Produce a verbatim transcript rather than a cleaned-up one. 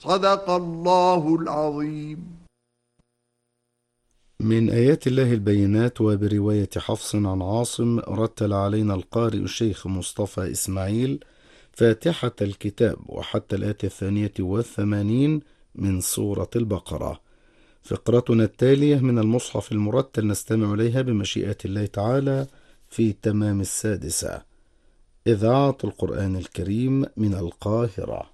صدق الله العظيم. من آيات الله البينات. وبرواية حفص عن عاصم رتل علينا القارئ الشيخ مصطفى إسماعيل فاتحة الكتاب وحتى الآية الثانية والثمانين من سورة البقرة. فقرتنا التالية من المصحف المرتل نستمع إليها بمشيئة الله تعالى في تمام السادسة. إذاعة القرآن الكريم من القاهرة.